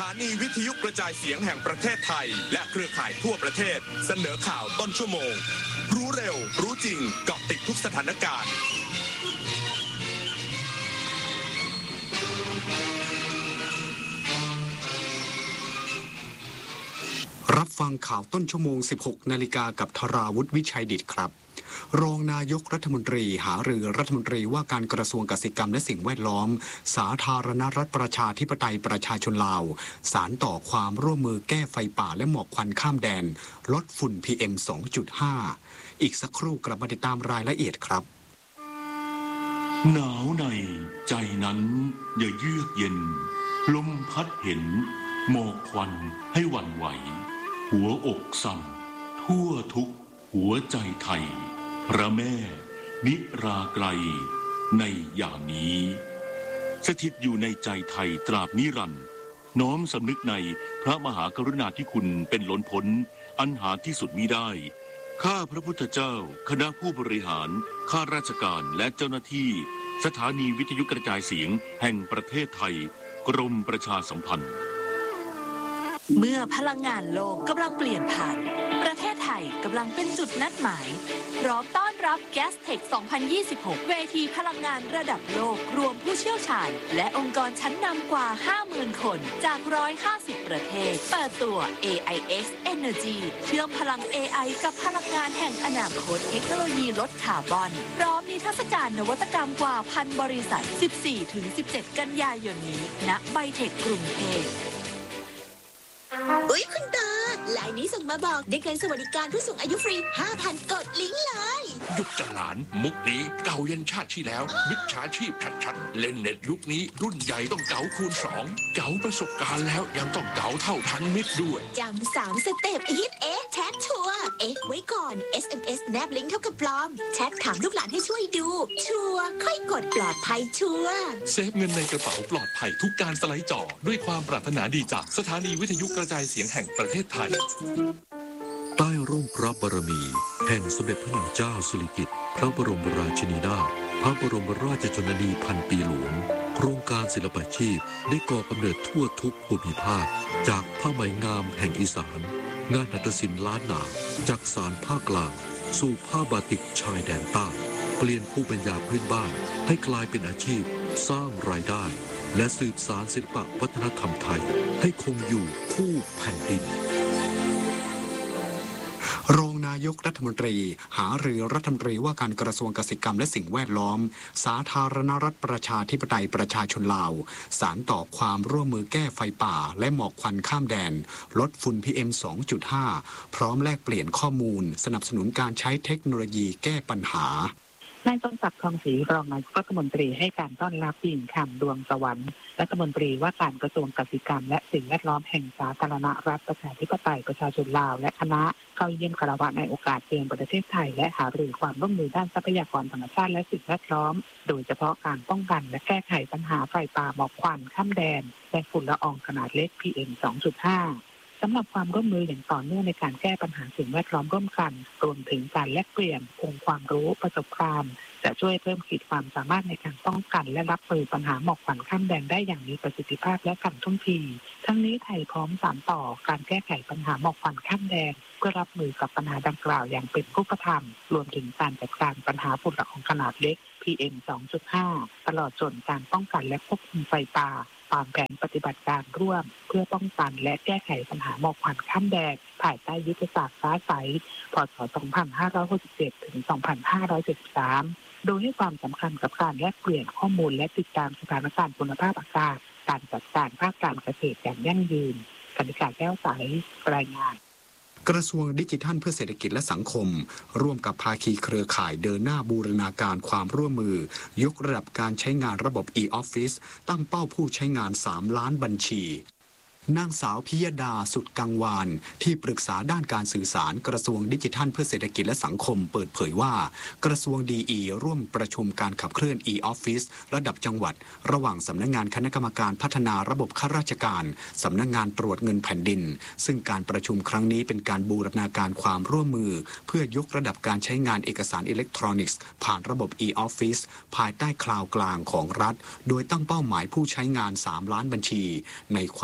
านีวิทยุกระจายเสียงแห่งประเทศไทยและเครือข่ายทั่วประเทศเสนอข่าวต้นชั่วโมงรู้เร็วรู้จริงเกาะติดทุกสถานการณ์รับฟังข่าวต้นชั่วโมง 16 นาฬิกากับธราวุฒิวิชัยดิษฐ์ครับรองนายกรัฐมนตรีหารือรัฐมนตรีว่าการกระทรวงเกษตรกรรมและสิ่งแวดล้อมสาธารณรัฐประชาธิปไตยประชาชนลาวสานต่อความร่วมมือแก้ไฟป่าและหมอกควันข้ามแดนลดฝุ่น PM 2.5 อีกสักครู่กลับมาติดตามรายละเอียดครับหนาวในใจนั้นอย่าเยือกเย็นลมพัดเห็นหมอกควันให้หวั่นไหวหัวอกสั่นทั่วทุกหัวใจไทยพระแม่นิราไกลในอย่างนี้สถิตอยู่ในใจไทยตราบนิรันดร์น้อมสำนึกในพระมหากรุณาธิคุณเป็นล้นพ้นอันหาที่สุดมิได้ข้าพระพุทธเจ้าคณะผู้บริหารข้าราชการและเจ้าหน้าที่สถานีวิทยุกระจายเสียงแห่งประเทศไทยกรมประชาสัมพันธ์เมื่อพลังงานโลกกำลังเปลี่ยนผ่านประเทศไทยกำลังเป็นจุดนัดหมายพร้อมต้อนรับ Gastech 2026 เวทีพลังงานระดับโลกรวมผู้เชี่ยวชาญและองค์กรชั้นนำกว่า 50,000 คนจาก 150 ประเทศเปิดตัว AIX Energy เชื่อมพลัง AI กับพลังงานแห่งอนาคตเทคโนโลยีลดคาร์บอนพร้อมนิทรรศการนวัตกรรมกว่า 1,000 บริษัท 14-17 กันยายนนี้ณไบเทคกรุงเทพอุ๊ยคุณตาไลน์นี้ส่งมาบอกได้เงินสวัสดิการผู้สูงอายุฟรี 5,000 กดลิงก์เลยยุคจะหลานมุกนี้เก่ายันชาติที่แล้วมิจฉาชีพชัดๆเล่นเน็ตยุคนี้รุ่นใหญ่ต้องเก๋าคูณ2เก๋าประสบการณ์แล้วยังต้องเก๋าเท่าทันมิตรด้วยจำ3 สเต็ปฮิตแชทชัวร์ไว้ก่อน SMS แนบลิงก์เท่ากับปลอมแชทถามลูกหลานให้ช่วยดูชัวร์ค่อยกดปลอดภัยชัวร์เซฟเงินในกระเป๋าปลอดภัยทุกการสไลด์จอด้วยความปรารถนาดีจากสถานีวิทยุกระจายเสียงแห่งประเทศไทยใต้ร่มพระบารมีแห่งสมเด็จพระนางเจ้าสิริกิติ์พระบรมราชินีนาถพระบรมราชชนนีพันปีหลวงโครงการศิลปาชีพได้ก่อกำเนิดทั่วทุกภูมิภาคจากผ้าไหมงามแห่งอีสานงานหัตถศิลป์ล้านนาจากสานภาคกลางสู่ผ้าบาติกชายแดนใต้เปลี่ยนภูมิปัญญาพื้นบ้านให้กลายเป็นอาชีพสร้างรายได้และสืบสานศิลปวัฒนธรรมไทยให้คงอยู่คู่แผ่นดินรองนายกรัฐมนตรีหารือรัฐมนตรีว่าการกระทรวงเกษตรกรรมและสิ่งแวดล้อมสาธารณรัฐประชาธิปไตยประชาชนลาวสานต่อความร่วมมือแก้ไฟป่าและหมอกควันข้ามแดนลดฝุ่น PM 2.5 พร้อมแลกเปลี่ยนข้อมูลสนับสนุนการใช้เทคโนโลยีแก้ปัญหานายสมศักดิ์ ทองศรีรองนายกรัฐมนตรีให้การต้อนรับหญิงคำดวงสวรรค์รัฐมนตรีว่าการกระทรวงเกษตรกรรมและสิ่งแวดล้อมแห่งสาธารณรัฐประชาธิปไตยประชาชนลาวและคณะเข้าเยี่ยมคารวะในโอกาสเยือนประเทศไทยและหารือความร่วมมือด้านทรัพยากรธรรมชาติและสิ่งแวดล้อมโดยเฉพาะการป้องกันและแก้ไขปัญหาไฟป่าหมอกควันข้ามแดนและฝุ่นละอองขนาดเล็ก PM 2.5สำหรับความร่วมมืออย่างต่อเนื่องในการแก้ปัญหาสิ่งแวดล้อมร่วมกันรวมถึงการแลกเปลี่ยนองค์ความรู้ประสบการณ์จะช่วยเพิ่มขีดความสามารถในการป้องกันและรับมือปัญหาหมอกควันข้ามแดนได้อย่างมีประสิทธิภาพและทันท่วงทีทั้งนี้ไทยพร้อมสานต่อการแก้ไขปัญหาหมอกควันข้ามแดนเพื่อรับมือกับปัญหาดังกล่าวอย่างเป็นรูปธรรมรวมถึงการจัดการปัญหาฝุ่นละอองขนาดเล็ก PM 2.5 ตลอดจนการป้องกันและควบคุมไฟป่าตามแผนปฏิบัติการร่วมเพื่อป้องกันและแก้ไขปัญหาหมอกควันข้ามแดนภายใต้ยุทธศาสตร์ฟ้าใส พ.ศ. 2567 ถึง 2573 โดยให้ความสำคัญกับการแลกเปลี่ยนข้อมูลและติดตามสถานการณ์คุณภาพอากาศการจัดการภาคการเกษตรอย่างยั่งยืนกนิกาแก้วใสรายงานกระทรวงดิจิทัลเพื่อเศรษฐกิจและสังคมร่วมกับภาคีเครือข่ายเดินหน้าบูรณาการความร่วมมือยกระดับการใช้งานระบบ e-office ตั้งเป้าผู้ใช้งาน3 ล้านบัญชีนางสาวพิยดาสุดกังวานที่ปรึกษาด้านการสื่อสารกระทรวงดิจิทัลเพื่อเศรษฐกิจและสังคมเปิดเผยว่ากระทรวงดีร่วมประชุมการขับเคลื่อน e-office ระดับจังหวัดระหว่างสำนักงานคณะกรรมการพัฒนาระบบข้าราชการสำนักงานตรวจเงินแผ่นดินซึ่งการประชุมครั้งนี้เป็นการบูรณาการความร่วมมือเพื่อยกระดับการใช้งานเอกสารอิเล็กทรอนิกส์ผ่านระบบ e-office ภายใต้คลาวด์กลางของรัฐโดยตั้งเป้าหมายผู้ใช้งาน3 ล้านบัญชีในความร่วมมือ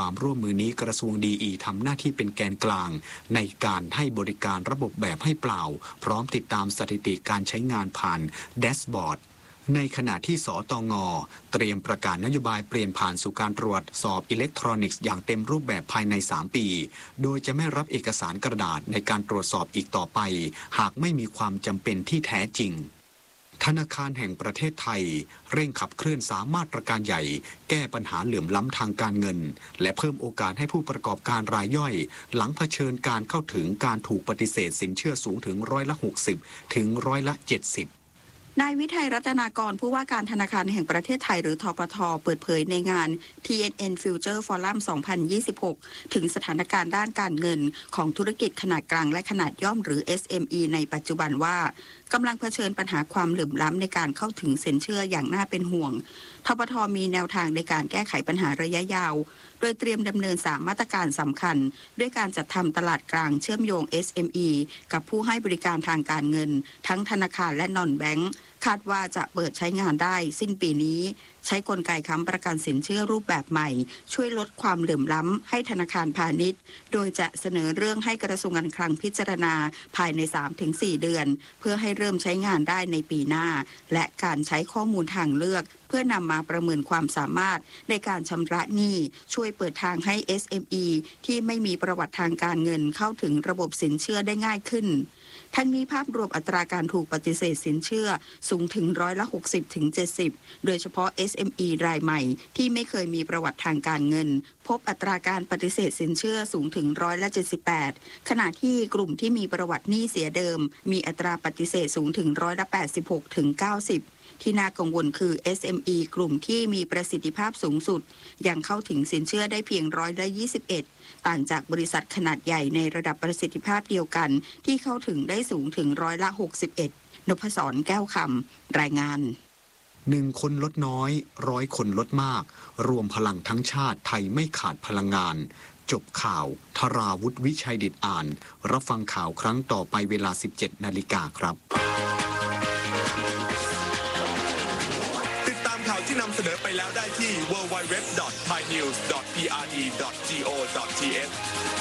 มือนี้กระทรวงดีทำหน้าที่เป็นแกนกลางในการให้บริการระบบแบบให้เปล่าพร้อมติดตามสถิติการใช้งานผ่านแดชบอร์ดในขณะที่สตง.เตรียมประกาศนโยบายเปลี่ยนผ่านสู่การตรวจสอบอิเล็กทรอนิกส์อย่างเต็มรูปแบบภายใน3 ปีโดยจะไม่รับเอกสารกระดาษในการตรวจสอบอีกต่อไปหากไม่มีความจำเป็นที่แท้จริงธนาคารแห่งประเทศไทยเร่งขับเคลื่อน3 มาตรการใหญ่แก้ปัญหาเหลื่อมล้ำทางการเงินและเพิ่มโอกาสให้ผู้ประกอบการรายย่อยหลังเผชิญการเข้าถึงการถูกปฏิเสธสินเชื่อสูงถึง60%ถึง70% นายวิทัยรัตนากรผู้ว่าการธนาคารแห่งประเทศไทยหรือธปท.เปิดเผยในงาน TNN Future Forum 2026 ถึงสถานการณ์ด้านการเงินของธุรกิจขนาดกลางและขนาดย่อมหรือ SME ในปัจจุบันว่ากำลังเผชิญปัญหาความเหลื่อมล้ำในการเข้าถึงสินเชื่ออย่างน่าเป็นห่วงธปท.มีแนวทางในการแก้ไขปัญหาระยะยาวโดยเตรียมดำเนิน3 มาตรการสำคัญด้วยการจัดทำตลาดกลางเชื่อมโยง SME กับผู้ให้บริการทางการเงินทั้งธนาคารและนอนแบงก์คาดว่าจะเปิดใช้งานได้สิ้นปีนี้ใช้กลไกค้ำประกันสินเชื่อรูปแบบใหม่ช่วยลดความเหลื่อมล้ำให้ธนาคารพาณิชย์โดยจะเสนอเรื่องให้กระทรวงการคลังพิจารณาภายใน 3-4 เดือนเพื่อให้เริ่มใช้งานได้ในปีหน้าและการใช้ข้อมูลทางเลือกเพื่อนำมาประเมินความสามารถในการชำระหนี้ช่วยเปิดทางให้ SME ที่ไม่มีประวัติทางการเงินเข้าถึงระบบสินเชื่อได้ง่ายขึ้นทั้งนี้ภาพรวมอัตราการถูกปฏิเสธสินเชื่อสูงถึง60%ถึง 70%โดยเฉพาะ SME รายใหม่ที่ไม่เคยมีประวัติทางการเงินพบอัตราการปฏิเสธสินเชื่อสูงถึง78%ขณะที่กลุ่มที่มีประวัติหนี้เสียเดิมมีอัตราปฏิเสธสูงถึง86%ถึง 90%ที่น่ากังวลคือ SME กลุ่มที่มีประสิทธิภาพสูงสุดยังเข้าถึงสินเชื่อได้เพียง21%ต่างจากบริษัทขนาดใหญ่ในระดับประสิทธิภาพเดียวกันที่เข้าถึงได้สูงถึง61%นพศรแก้วคำรายงาน 1 คนลดน้อย100 คนลดมากรวมพลังทั้งชาติไทยไม่ขาดพลังงานจบข่าวธราวุฒิวิชัยดิษฐ์อ่านรับฟังข่าวครั้งต่อไปเวลา 17:00 น.ครับติดตามข่าวที่นำเสนอไปแล้วได้ที่ www.thainews.pre.go.th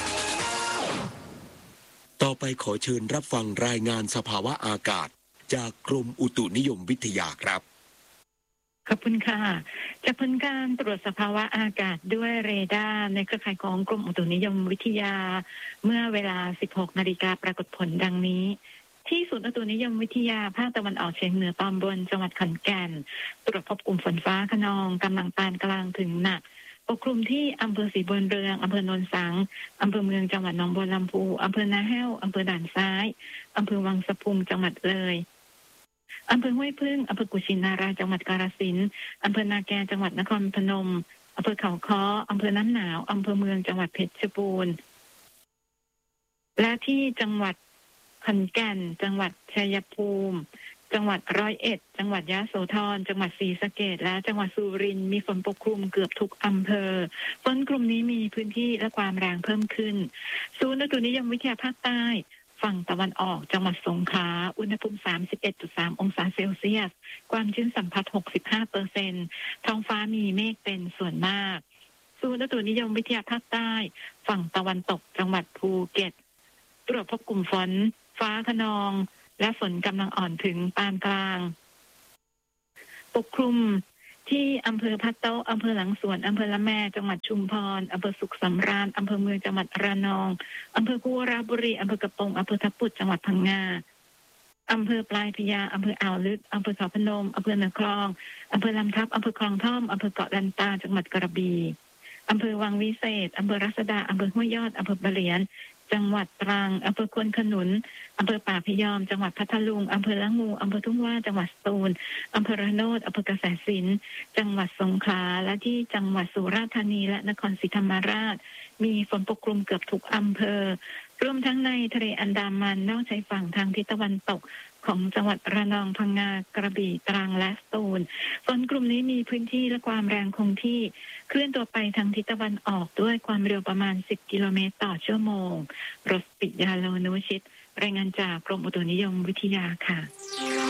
ต่อไปขอเชิญรับฟังรายงานสภาวะอากาศจากกรมอุตุนิยมวิทยาครับขอบคุณค่ะจากผลการตรวจสภาวะอากาศด้วยเรดาร์ในเครือข่ายของกรมอุตุนิยมวิทยาเมื่อเวลา 16 นาฬิกาปรากฏผลดังนี้ที่ศูนย์อุตุนิยมวิทยาภาคตะวันออกเฉียงเหนือตอนบนจังหวัดขอนแก่นตรวจพบกลุ่มฝนฟ้าคะนองกำลังปานกลางถึงหนักปกคลุมที่อำเภอศรีบุญเรืองอำเภอโนนสังอำเภอเมืองจังหวัดหนองบัวลำพูอำเภอนาแห้วอำเภอด่านซ้ายอำเภอวังสะพุงจังหวัดเลยอำเภอห้วยพึ่งอำเภอกุชินาราจังหวัดกาฬสินธุ์อำเภอนาแกจังหวัดนครพนมอำเภอเขาค้ออำเภอน้ำหนาวอำเภอเมืองจังหวัดเพชรบูรณ์และที่จังหวัดขอนแก่นจังหวัดชัยภูมิจังหวัด101จังหวัดยะโสธรจังหวัดศรีสะเกษและจังหวัดสุรินทร์มีฝนปกคลุมเกือบทุกอำเภอฝนกลุ่มนี้มีพื้นที่และความแรงเพิ่มขึ้นศูนย์อุตุนิยมวิทยาภาคใต้ฝั่งตะวันออกจังหวัดสงขลาอุณหภูมิ 31.3 องศาเซลเซียสความชื้นสัมผัส 65% ท้องฟ้ามีเมฆเป็นส่วนมากศูนย์อุตุนิยมวิทยาภาคใต้ฝั่งตะวันตกจังหวัดภูเก็ตตรวจพบกลุ่มฝนฟ้าคะนองและฝนกำลังอ่อนถึงปานกลางปกคลุมที่อำเภอพะโต๊ะอำเภอหลังสวนอำเภอละแมจังหวัดชุมพรอำเภอสุขสำราญอำเภอเมืองจังหวัดระนองอำเภอกุระบุรีอำเภอกระโปงอำเภอทับปุดจังหวัดพังงาอำเภอปลายพญาอำเภออ่าวลึกอำเภอเขาพนมอำเภอเหนือคลองอำเภอลำทับอำเภอคลองท่อมอำเภอเกาะลันตาจังหวัดกระบี่อำเภอวังวิเศษอำเภอรัศดาอำเภอห้วยยอดอำเภอปะเหลียนจังหวัดตรังอำเภอควนขนุนอำเภอป่าพยอมจังหวัดพัทลุงอำเภอละงูอำเภอทุ่งว่าจังหวัดสตูลอำเภอระโนดอำเภอกระแสสินจังหวัดสงขลาและที่จังหวัดสุราษฎร์ธานีและนครศรีธรรมราชมีฝนปกคลุมเกือบทุกอำเภอรวมทั้งในทะเลอันดามันนอกชายฝั่งทางทิศตะวันตกของจังหวัดระนองพังงากระบี่ตรังและสตูลฝนกลุ่มนี้มีพื้นที่และความแรงคงที่เคลื่อนตัวไปทางทิศตะวันออกด้วยความเร็วประมาณ10 กิโลเมตรต่อชั่วโมงรสปิยาโลนุชิตรายงานจากกรมอุตุนิยมวิทยาค่ะ